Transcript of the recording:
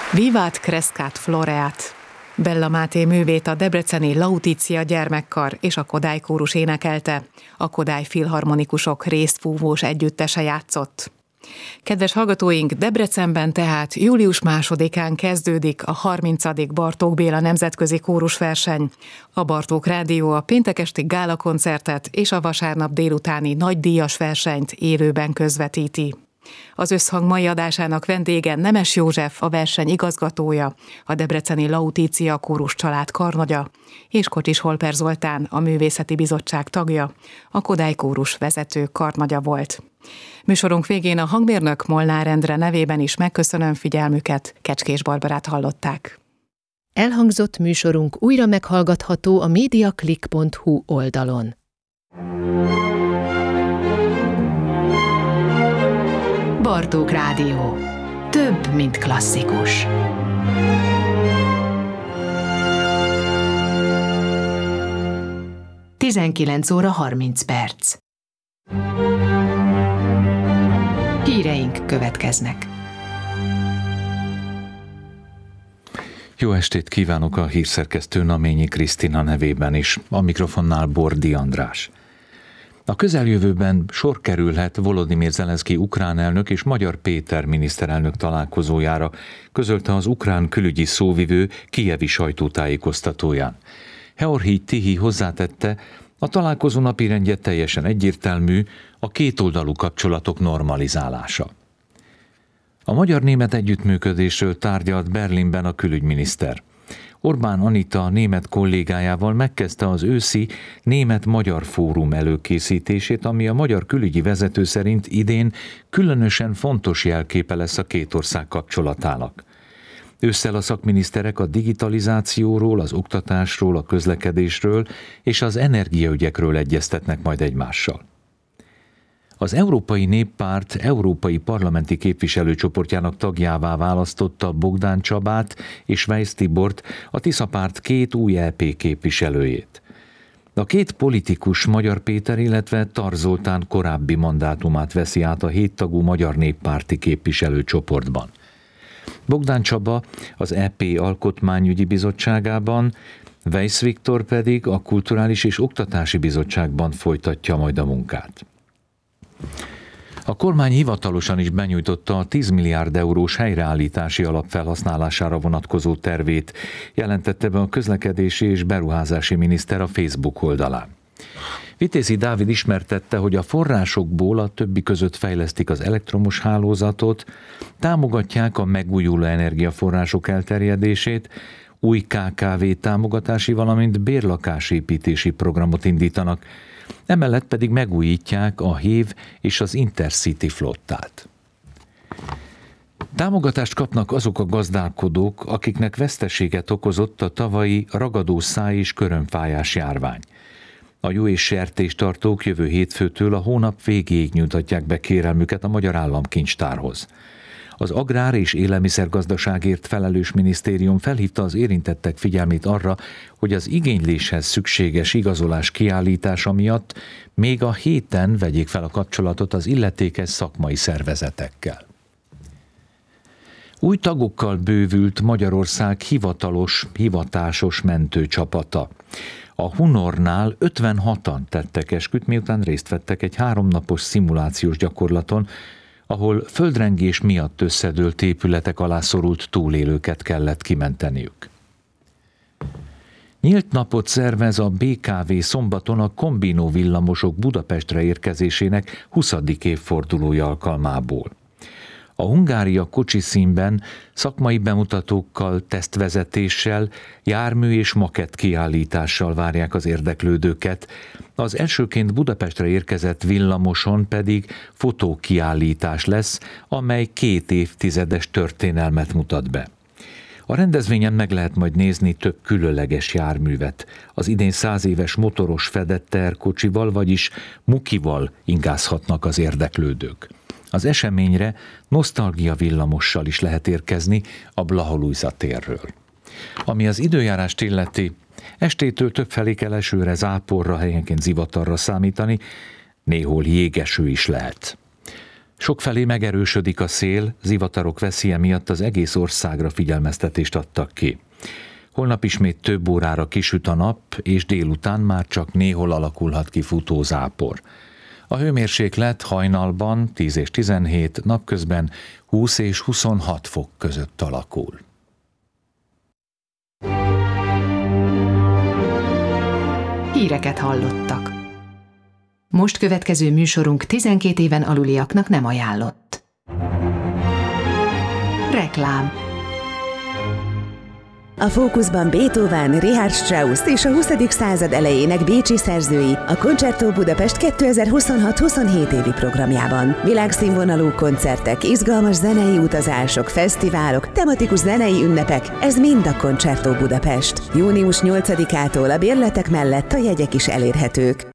Vivat Crescat Floreat! Bella Máté művét a debreceni Lautitia gyermekkar és a Kodály kórus énekelte. A Kodály filharmonikusok részfúvós együttese játszott. Kedves hallgatóink, Debrecenben tehát július 2-án kezdődik a 30. Bartók Béla nemzetközi kórusverseny. A Bartók Rádió a péntek esti gálakoncertet és a vasárnap délutáni nagydíjas versenyt élőben közvetíti. Az Összhang mai adásának vendége Nemes József, a verseny igazgatója, a debreceni Lautitia kórus család karnagya, és Kocsis Holper Zoltán, a művészeti bizottság tagja, a Kodály kórus vezető karnagya volt. Műsorunk végén a hangmérnök Molnár Endre nevében is megköszönöm figyelmüket, Kecskés Barbarát hallották. Elhangzott műsorunk újra meghallgatható a mediaclick.hu oldalon. Bartók Rádió. Több, mint klasszikus. (19:30). Híreink következnek. Jó estét kívánok a hírszerkesztő Naményi Krisztina nevében is, a mikrofonnál Bordi András. A közeljövőben sor kerülhet Volodymyr Zelenszky ukrán elnök és Magyar Péter miniszterelnök találkozójára, közölte az ukrán külügyi szóvivő kijevi sajtótájékoztatóján. Georgij Tihi hozzátette, a találkozó napirendje teljesen egyértelmű, a kétoldalú kapcsolatok normalizálása. A magyar-német együttműködésről tárgyalt Berlinben a külügyminiszter. Orbán Anita német kollégájával megkezdte az őszi német-magyar fórum előkészítését, ami a magyar külügyi vezető szerint idén különösen fontos jelképe lesz a két ország kapcsolatának. Ősszel a szakminiszterek a digitalizációról, az oktatásról, a közlekedésről és az energiaügyekről egyeztetnek majd egymással. Az Európai Néppárt európai parlamenti képviselőcsoportjának tagjává választotta Bogdán Csabát és Weisz Tibort, a Tisza párt két új EP képviselőjét. A két politikus, Magyar Péter, illetve Tar Zoltán korábbi mandátumát veszi át a 7 tagú Magyar Néppárti képviselőcsoportban. Bogdán Csaba az EP Alkotmányügyi Bizottságában, Weisz Viktor pedig a Kulturális és Oktatási Bizottságban folytatja majd a munkát. A kormány hivatalosan is benyújtotta a 10 milliárd eurós helyreállítási alap felhasználására vonatkozó tervét, jelentette be a közlekedési és beruházási miniszter a Facebook oldalán. Vitézi Dávid ismertette, hogy a forrásokból a többi között fejlesztik az elektromos hálózatot, támogatják a megújuló energiaforrások elterjedését, új KKV támogatási, valamint bérlakásépítési programot indítanak, emellett pedig megújítják a HÉV és az Intercity flottát. Támogatást kapnak azok a gazdálkodók, akiknek veszteséget okozott a tavalyi ragadószáj és körömfájás járvány. A jó- és sertéstartók jövő hétfőtől a hónap végéig nyújtatják be kérelmüket a Magyar Államkincstárhoz. Az Agrár- és Élelmiszergazdaságért felelős minisztérium felhívta az érintettek figyelmét arra, hogy az igényléshez szükséges igazolás kiállítása miatt még a héten vegyék fel a kapcsolatot az illetékes szakmai szervezetekkel. Új tagokkal bővült Magyarország hivatásos mentőcsapata. A Hunornál 56-an tettek esküt, miután részt vettek egy 3 napos szimulációs gyakorlaton, ahol földrengés miatt összedőlt épületek alá szorult túlélőket kellett kimenteniük. Nyílt napot szervez a BKV szombaton a kombinó villamosok Budapestre érkezésének 20. évfordulója alkalmából. A Hungária kocsiszínben szakmai bemutatókkal, tesztvezetéssel, jármű és makett kiállítással várják az érdeklődőket, az elsőként Budapestre érkezett villamoson pedig fotókiállítás lesz, amely 2 évtizedes történelmet mutat be. A rendezvényen meg lehet majd nézni több különleges járművet. Az idén 100 éves motoros fedett teherkocsival, vagyis Mukival ingázhatnak az érdeklődők. Az eseményre nosztalgia villamossal is lehet érkezni a Blaha-Lujza térről. Ami az időjárást illeti, estétől többfelé kell esőre, záporra, helyenként zivatarra számítani, néhol jégeső is lehet. Sokfelé megerősödik a szél, zivatarok veszélye miatt az egész országra figyelmeztetést adtak ki. Holnap ismét több órára kisüt a nap, és délután már csak néhol alakulhat ki futózápor. A hőmérséklet hajnalban 10 és 17, napközben 20 és 26 fok között alakul. Híreket hallottak. Most következő műsorunk 12 éven aluliaknak nem ajánlott. Reklám. A fókuszban Beethoven, Richard Strauss és a 20. század elejének bécsi szerzői a Concerto Budapest 2026-27 évi programjában. Világszínvonalú koncertek, izgalmas zenei utazások, fesztiválok, tematikus zenei ünnepek, ez mind a Concerto Budapest. Június 8-ától a bérletek mellett a jegyek is elérhetők.